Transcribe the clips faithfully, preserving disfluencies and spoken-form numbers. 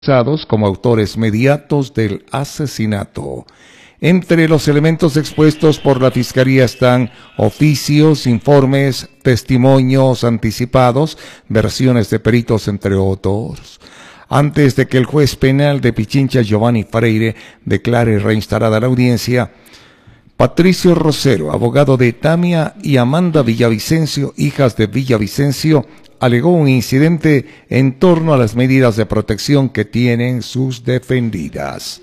como autores mediatos del asesinato. Entre los elementos expuestos por la Fiscalía están oficios, informes, testimonios anticipados, versiones de peritos, entre otros. Antes de que el juez penal de Pichincha, Giovanni Freire, declare reinstalada la audiencia, Patricio Rosero, abogado de Tamia y Amanda Villavicencio, hijas de Villavicencio, alegó un incidente en torno a las medidas de protección que tienen sus defendidas.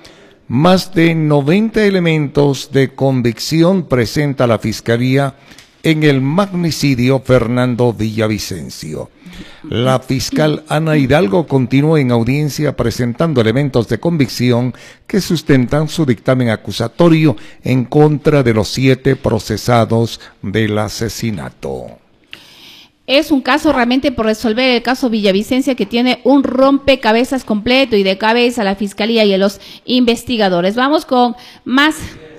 Más de noventa elementos de convicción presenta la Fiscalía en el magnicidio Fernando Villavicencio. La fiscal Ana Hidalgo continuó en audiencia presentando elementos de convicción que sustentan su dictamen acusatorio en contra de los siete procesados del asesinato. Es un caso realmente por resolver, el caso Villavicencio, que tiene un rompecabezas completo y de cabeza a la Fiscalía y a los investigadores. Vamos con más...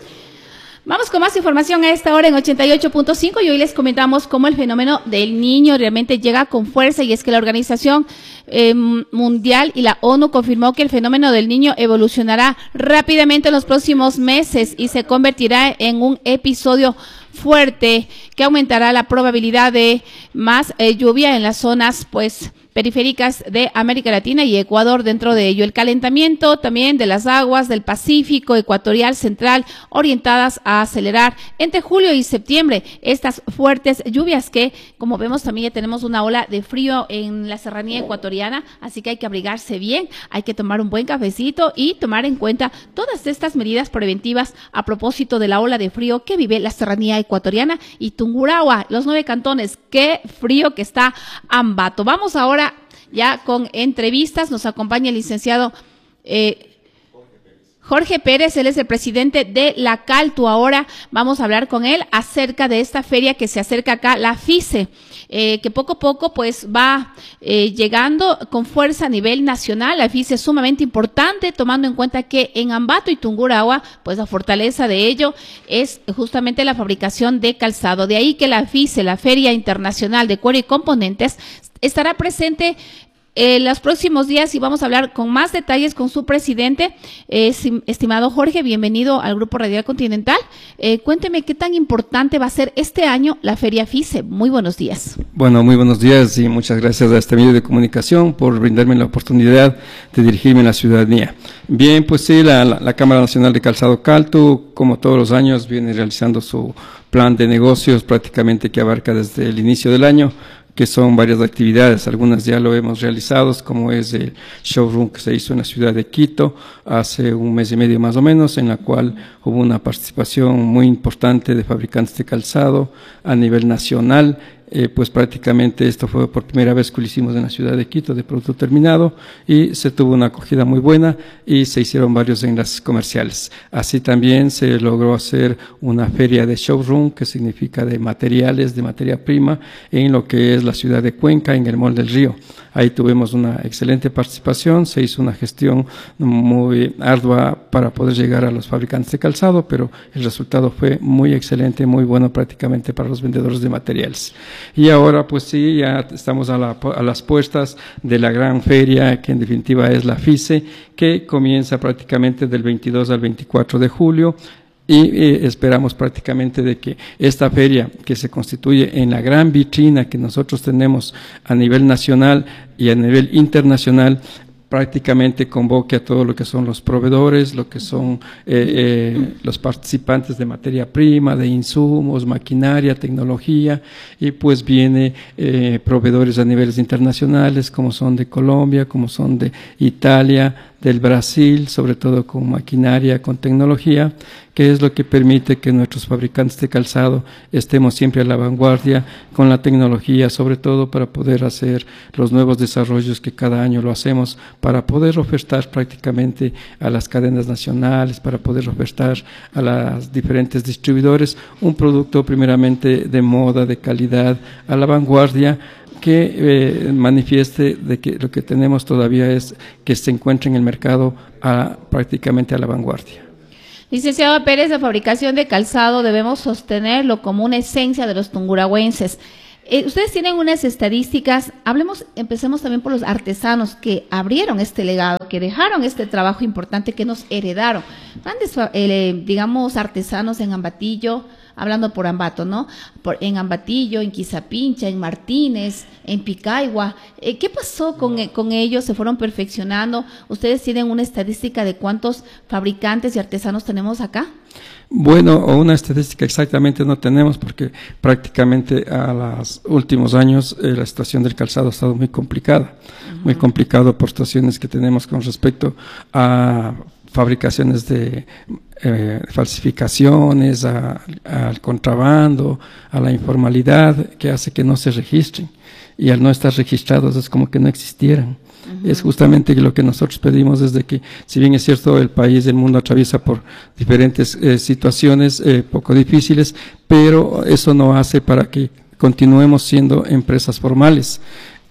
Vamos con más información a esta hora en ochenta y ocho punto cinco y hoy les comentamos cómo el fenómeno del niño realmente llega con fuerza, y es que la Organización eh, Mundial y la ONU confirmó que el fenómeno del niño evolucionará rápidamente en los próximos meses y se convertirá en un episodio fuerte que aumentará la probabilidad de más eh, lluvia en las zonas pues periféricas de América Latina y Ecuador. Dentro de ello, el calentamiento también de las aguas del Pacífico ecuatorial central, orientadas a acelerar entre julio y septiembre estas fuertes lluvias que, como vemos, también ya tenemos una ola de frío en la serranía ecuatoriana, así que hay que abrigarse bien, hay que tomar un buen cafecito y tomar en cuenta todas estas medidas preventivas a propósito de la ola de frío que vive la serranía ecuatoriana y Tungurahua, los nueve cantones. Qué frío que está Ambato. Vamos ahora ya con entrevistas. Nos acompaña el licenciado eh, Jorge Pérez, él es el presidente de la Caltu. Ahora vamos a hablar con él acerca de esta feria que se acerca acá, la FICE, eh, que poco a poco pues va eh, llegando con fuerza a nivel nacional. La FICE es sumamente importante, tomando en cuenta que en Ambato y Tungurahua, pues la fortaleza de ello es justamente la fabricación de calzado. De ahí que la FICE, la Feria Internacional de Cuero y Componentes, estará presente en los próximos días y vamos a hablar con más detalles con su presidente. Eh, estimado Jorge, bienvenido al Grupo Radial Continental. Eh, cuénteme qué tan importante va a ser este año la Feria FICE. Muy buenos días. Bueno, muy buenos días y muchas gracias a este medio de comunicación por brindarme la oportunidad de dirigirme a la ciudadanía. Bien, pues sí, la, la, la Cámara Nacional de Calzado Caltu, como todos los años, viene realizando su plan de negocios prácticamente que abarca desde el inicio del año, que son varias actividades. Algunas ya lo hemos realizado, como es el showroom que se hizo en la ciudad de Quito hace un mes y medio más o menos, en la cual hubo una participación muy importante de fabricantes de calzado a nivel nacional. Eh, pues prácticamente esto fue por primera vez que lo hicimos en la ciudad de Quito, de producto terminado, y se tuvo una acogida muy buena y se hicieron varios enlaces comerciales. Así también se logró hacer una feria de showroom, que significa de materiales, de materia prima, en lo que es la ciudad de Cuenca, en el Mall del Río. Ahí tuvimos una excelente participación, se hizo una gestión muy ardua para poder llegar a los fabricantes de calzado, pero el resultado fue muy excelente, muy bueno prácticamente para los vendedores de materiales. Y ahora pues sí, ya estamos a, la, a las puertas de la gran feria, que en definitiva es la FICE, que comienza prácticamente del veintidós al veinticuatro de julio. Y eh, esperamos prácticamente de que esta feria, que se constituye en la gran vitrina que nosotros tenemos a nivel nacional y a nivel internacional, prácticamente convoque a todo lo que son los proveedores, lo que son eh, eh, los participantes de materia prima, de insumos, maquinaria, tecnología, y pues viene eh, proveedores a niveles internacionales, como son de Colombia, como son de Italia, del Brasil, sobre todo con maquinaria, con tecnología, que es lo que permite que nuestros fabricantes de calzado estemos siempre a la vanguardia con la tecnología, sobre todo para poder hacer los nuevos desarrollos que cada año lo hacemos, para poder ofertar prácticamente a las cadenas nacionales, para poder ofertar a los diferentes distribuidores un producto primeramente de moda, de calidad, a la vanguardia, que eh, manifieste de que lo que tenemos todavía es que se encuentre en el mercado a, prácticamente a la vanguardia. Licenciado Pérez, la fabricación de calzado debemos sostenerlo como una esencia de los tungurahuenses. Eh, ustedes tienen unas estadísticas, hablemos, empecemos también por los artesanos que abrieron este legado, que dejaron este trabajo importante, que nos heredaron. Grandes, eh, digamos, artesanos en Ambatillo, hablando por Ambato, ¿no? Por, en Ambatillo, en Quizapincha, en Martínez, en Picaigua. Eh, ¿Qué pasó con, eh, con ellos? ¿Se fueron perfeccionando? ¿Ustedes tienen una estadística de cuántos fabricantes y artesanos tenemos acá? Bueno, una estadística exactamente no tenemos porque prácticamente a los últimos años eh, la situación del calzado ha estado muy complicada, uh-huh. muy complicado por situaciones que tenemos con respecto a fabricaciones de eh, falsificaciones, a, al contrabando, a la informalidad que hace que no se registren y al no estar registrados es como que no existieran. Uh-huh. Es justamente lo que nosotros pedimos desde que, si bien es cierto, el país, el mundo atraviesa por diferentes eh, situaciones eh, poco difíciles, pero eso no hace para que continuemos siendo empresas formales.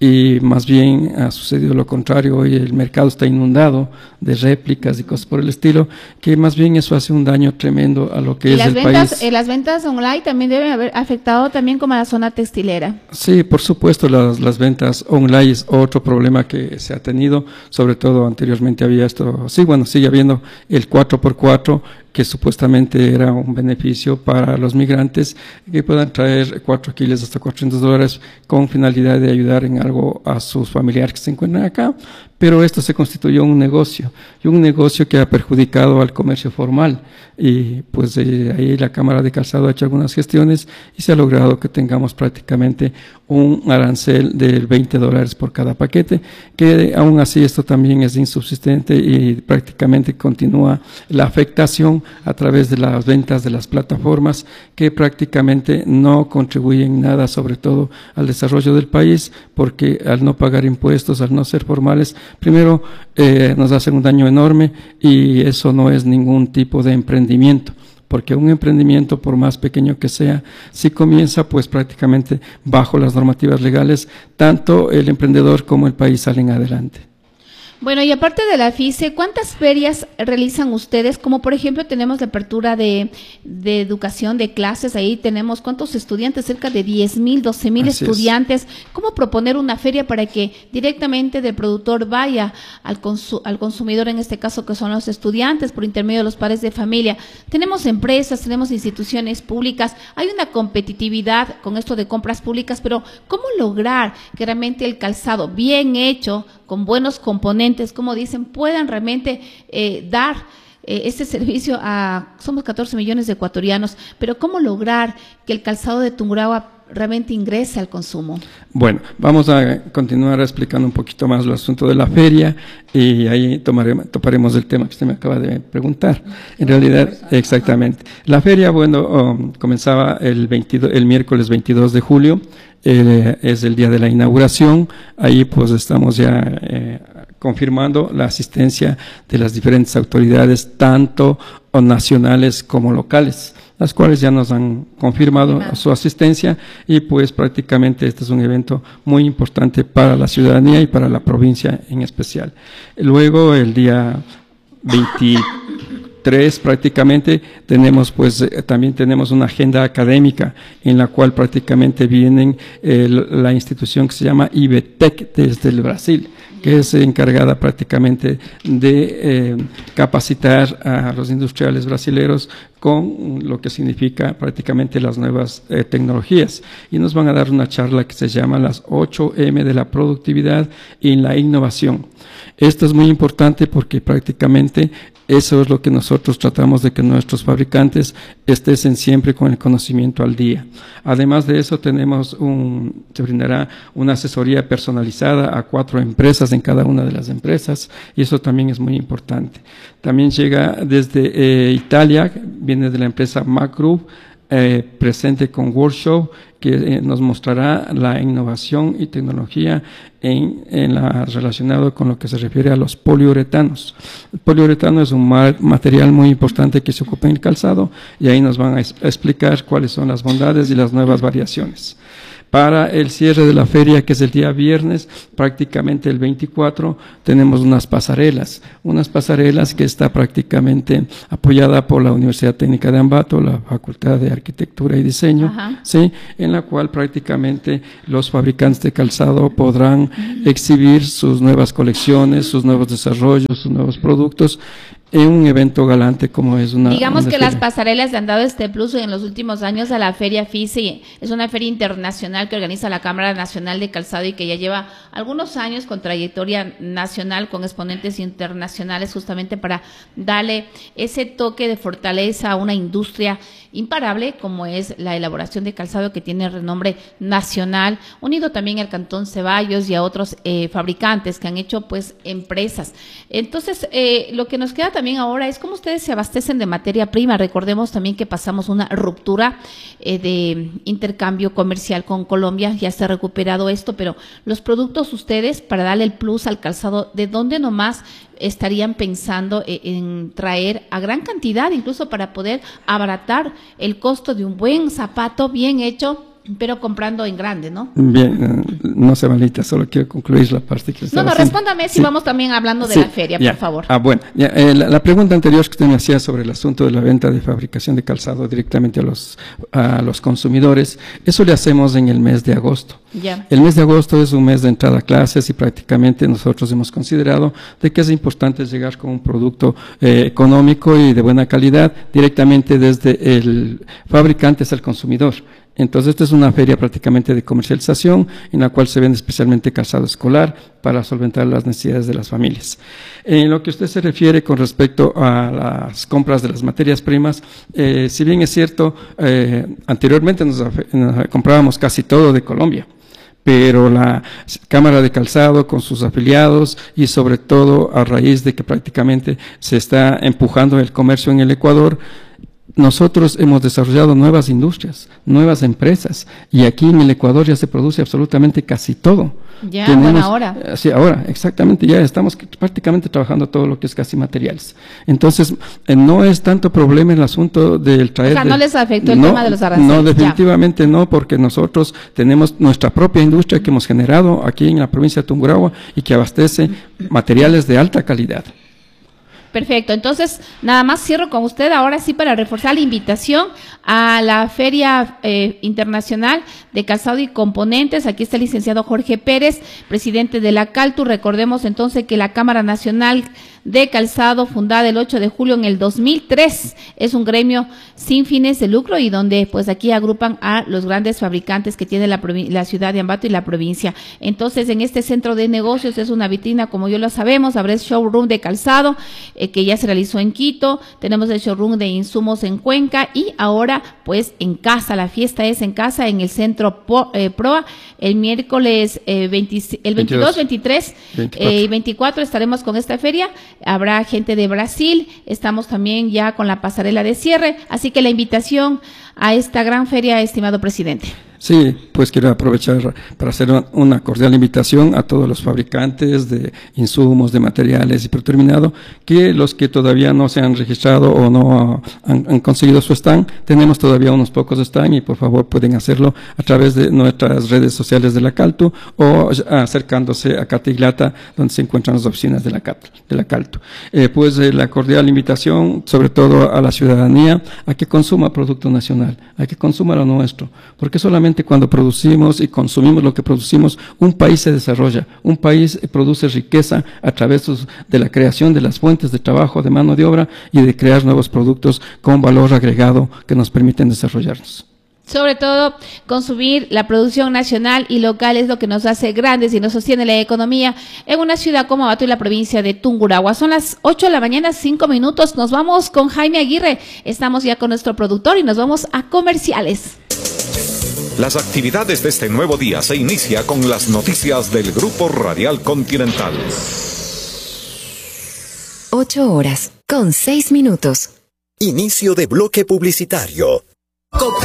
Y más bien ha sucedido lo contrario, hoy el mercado está inundado de réplicas y cosas por el estilo, que más bien eso hace un daño tremendo a lo que es el ventas, país. ¿Y las ventas online también deben haber afectado también como a la zona textilera? Sí, por supuesto, las, las ventas online es otro problema que se ha tenido, sobre todo anteriormente había esto, sí, bueno, sigue habiendo el cuatro por cuatro, que supuestamente era un beneficio para los migrantes que puedan traer cuatro kilos hasta cuatrocientos dólares con finalidad de ayudar en algo a sus familiares que se encuentran acá, pero esto se constituyó un negocio, y un negocio que ha perjudicado al comercio formal, y pues de ahí la Cámara de Calzado ha hecho algunas gestiones y se ha logrado que tengamos prácticamente un arancel de veinte dólares por cada paquete, que aún así esto también es insubsistente y prácticamente continúa la afectación a través de las ventas de las plataformas que prácticamente no contribuyen nada, sobre todo al desarrollo del país, porque al no pagar impuestos, al no ser formales, primero eh, nos hacen un daño enorme y eso no es ningún tipo de emprendimiento. Porque un emprendimiento, por más pequeño que sea, si comienza pues prácticamente bajo las normativas legales, tanto el emprendedor como el país salen adelante. Bueno, y aparte de la FICE, ¿cuántas ferias realizan ustedes? Como por ejemplo tenemos la apertura de, de educación, de clases, ahí tenemos ¿cuántos estudiantes? Cerca de diez mil, doce mil estudiantes. Es. ¿Cómo proponer una feria para que directamente del productor vaya al, consu al consumidor, en este caso que son los estudiantes, por intermedio de los padres de familia? Tenemos empresas, tenemos instituciones públicas, hay una competitividad con esto de compras públicas, pero ¿cómo lograr que realmente el calzado bien hecho, con buenos componentes, como dicen, puedan realmente eh, dar eh, este servicio a, somos catorce millones de ecuatorianos, pero cómo lograr que el calzado de Tungurahua realmente ingrese al consumo? Bueno, vamos a continuar explicando un poquito más el asunto de la feria y ahí tomaremos, toparemos el tema que usted me acaba de preguntar. En realidad, exactamente. La feria, bueno, um, comenzaba el, veintidós, el miércoles veintidós de julio, eh, es el día de la inauguración. Ahí pues estamos ya eh, confirmando la asistencia de las diferentes autoridades, tanto nacionales como locales, las cuales ya nos han confirmado su asistencia y pues prácticamente este es un evento muy importante para la ciudadanía y para la provincia en especial. Luego el día veintitrés prácticamente tenemos pues eh, también tenemos una agenda académica en la cual prácticamente vienen eh, la institución que se llama IBETEC desde el Brasil, que es encargada prácticamente de eh, capacitar a los industriales brasileños con lo que significa prácticamente las nuevas eh, tecnologías. Y nos van a dar una charla que se llama las ocho eme de la productividad y la innovación. Esto es muy importante porque prácticamente eso es lo que nosotros tratamos de que nuestros fabricantes estén siempre con el conocimiento al día. Además de eso, tenemos un, se brindará una asesoría personalizada a cuatro empresas en cada una de las empresas y eso también es muy importante. También llega desde eh, Italia, viene de la empresa Mac Group, eh, presente con workshop que eh, nos mostrará la innovación y tecnología en, en la, relacionado con lo que se refiere a los poliuretanos. El poliuretano es un ma material muy importante que se ocupa en el calzado y ahí nos van a, es a explicar cuáles son las bondades y las nuevas variaciones. Para el cierre de la feria, que es el día viernes, prácticamente el veinticuatro, tenemos unas pasarelas, unas pasarelas que está prácticamente apoyada por la Universidad Técnica de Ambato, la Facultad de Arquitectura y Diseño, ¿sí? En la cual prácticamente los fabricantes de calzado podrán uh-huh. exhibir sus nuevas colecciones, sus nuevos desarrollos, sus nuevos productos, en un evento galante como es una... Digamos una que feria. Las pasarelas le han dado este plus en los últimos años a la Feria FICE. Es una feria internacional que organiza la Cámara Nacional de Calzado y que ya lleva algunos años con trayectoria nacional, con exponentes internacionales, justamente para darle ese toque de fortaleza a una industria imparable como es la elaboración de calzado, que tiene renombre nacional, unido también al Cantón Ceballos y a otros eh, fabricantes que han hecho pues empresas. Entonces, eh, lo que nos queda también ahora es cómo ustedes se abastecen de materia prima. Recordemos también que pasamos una ruptura eh, de intercambio comercial con Colombia, ya se ha recuperado esto, pero los productos ustedes, para darle el plus al calzado, ¿de dónde nomás estarían pensando en traer a gran cantidad, incluso para poder abaratar el costo de un buen zapato bien hecho, pero comprando en grande, ¿no? Bien, no se malita, solo quiero concluir la parte que estaba No, no, haciendo. respóndame si Sí. vamos también hablando de Sí, la feria, ya. por favor. Ah, bueno, ya, eh, la, la pregunta anterior que usted me hacía sobre el asunto de la venta de fabricación de calzado directamente a los, a los consumidores, eso le hacemos en el mes de agosto. Ya. El mes de agosto es un mes de entrada a clases y prácticamente nosotros hemos considerado de que es importante llegar con un producto eh, económico y de buena calidad directamente desde el fabricante hasta el consumidor. Entonces, esta es una feria prácticamente de comercialización en la cual se vende especialmente calzado escolar para solventar las necesidades de las familias. En lo que usted se refiere con respecto a las compras de las materias primas, eh, si bien es cierto, eh, anteriormente nos, nos comprábamos casi todo de Colombia, pero la Cámara de Calzado con sus afiliados y sobre todo a raíz de que prácticamente se está empujando el comercio en el Ecuador, nosotros hemos desarrollado nuevas industrias, nuevas empresas, y aquí en el Ecuador ya se produce absolutamente casi todo. Ya, Tenemos, bueno, ahora. Eh, sí, ahora, exactamente, ya estamos prácticamente trabajando todo lo que es casi materiales. Entonces, eh, no es tanto problema el asunto del traer... O sea, de, no les afectó el no, tema de los aranceles. No, definitivamente ya. No, porque nosotros tenemos nuestra propia industria que hemos generado aquí en la provincia de Tungurahua y que abastece materiales de alta calidad. Perfecto, entonces nada más cierro con usted ahora sí para reforzar la invitación a la Feria eh, Internacional de Calzado y Componentes. Aquí está el licenciado Jorge Pérez, presidente de la Caltu. Recordemos entonces que la Cámara Nacional de Calzado, fundada el ocho de julio en el dos mil tres, es un gremio sin fines de lucro y donde pues aquí agrupan a los grandes fabricantes que tiene la, la ciudad de Ambato y la provincia. Entonces, en este centro de negocios es una vitrina, como yo lo sabemos, habrá el showroom de calzado eh, que ya se realizó en Quito, tenemos el showroom de insumos en Cuenca y ahora pues en casa, la fiesta es en casa en el centro Po, eh, Proa, el miércoles eh, veinte, el veintidós, veintitrés eh, y veinticuatro estaremos con esta feria. Habrá gente de Brasil, estamos también ya con la pasarela de cierre, así que la invitación a esta gran feria, estimado presidente. Sí, pues quiero aprovechar para hacer una cordial invitación a todos los fabricantes de insumos, de materiales y preterminado, que los que todavía no se han registrado o no han, han conseguido su stand, tenemos todavía unos pocos stand y por favor pueden hacerlo a través de nuestras redes sociales de la Caltu o acercándose a Catiglata, donde se encuentran las oficinas de la, de la Caltu. Eh, pues eh, la cordial invitación, sobre todo a la ciudadanía, a que consuma producto nacional, a que consuma lo nuestro, porque solamente cuando producimos y consumimos lo que producimos, un país se desarrolla, un país produce riqueza a través de la creación de las fuentes de trabajo, de mano de obra y de crear nuevos productos con valor agregado que nos permiten desarrollarnos. Sobre todo, consumir la producción nacional y local es lo que nos hace grandes y nos sostiene la economía en una ciudad como Ambato y la provincia de Tungurahua. Son las ocho de la mañana, cinco minutos. Nos vamos con Jaime Aguirre. Estamos ya con nuestro productor y nos vamos a comerciales. Las actividades de este nuevo día se inicia con las noticias del Grupo Radial Continental. Ocho horas con seis minutos. Inicio de bloque publicitario.